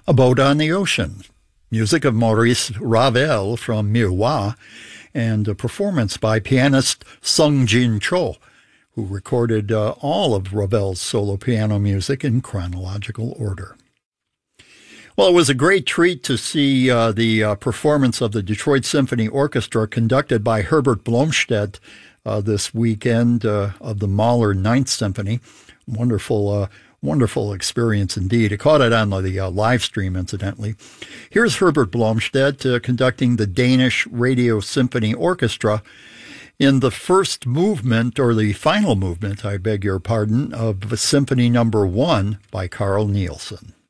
A Boat on the Ocean, music of Maurice Ravel from Miroir, and a performance by pianist Sung Jin Cho, who recorded all of Ravel's solo piano music in chronological order. Well, it was a great treat to see the performance of the Detroit Symphony Orchestra conducted by Herbert Blomstedt this weekend of the Mahler Ninth Symphony. Wonderful experience indeed. I caught it on the live stream, incidentally. Here's Herbert Blomstedt conducting the Danish Radio Symphony Orchestra in the first movement, or the final movement, I beg your pardon, of Symphony Number 1 by Carl Nielsen.